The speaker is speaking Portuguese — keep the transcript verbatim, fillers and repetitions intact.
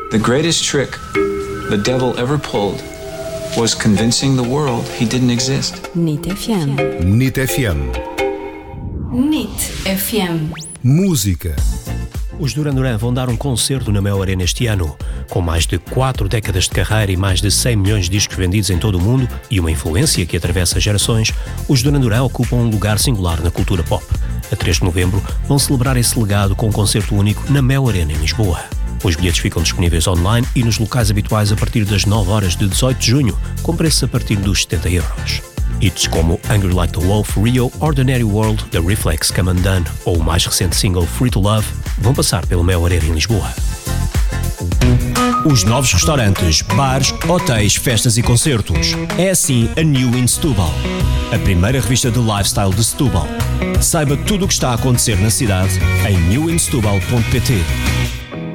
The greatest trick the devil ever pulled was convincing the world he didn't exist. N I T F M. N I T F M. N I T F M. Música. Os Duran Duran vão dar um concerto na Mel Arena este ano. Com mais de quatro décadas de carreira e mais de cem milhões de discos vendidos em todo o mundo e uma influência que atravessa gerações, os Duran Duran ocupam um lugar singular na cultura pop. A três de novembro vão celebrar esse legado com um concerto único na Mel Arena em Lisboa. Os bilhetes ficam disponíveis online e nos locais habituais a partir das nove horas de dezoito de junho, com preços a partir dos setenta euros. Hits como Angry Like the Wolf, Rio, Ordinary World, The Reflex, Come Undone ou o mais recente single Free to Love vão passar pelo Mel Arena em Lisboa. Os novos restaurantes, bares, hotéis, festas e concertos. É assim a New in Setúbal, a primeira revista de lifestyle de Setúbal. Saiba tudo o que está a acontecer na cidade em new in setubal ponto pt.